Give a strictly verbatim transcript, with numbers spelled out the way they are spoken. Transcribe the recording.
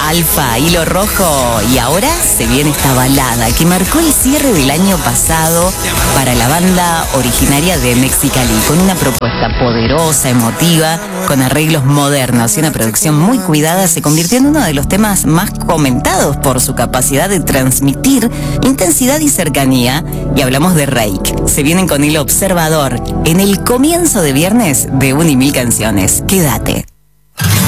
Alfa, Hilo Rojo, y ahora se viene esta balada que marcó el cierre del año pasado para la banda originaria de Mexicali, con una propuesta poderosa, emotiva, con arreglos modernos y una producción muy cuidada. Se convirtió en uno de los temas más comentados por su capacidad de transmitir intensidad y cercanía, y hablamos de Reik. Se vienen con El Observador en el comienzo de viernes de Un y Mil Canciones. Quédate.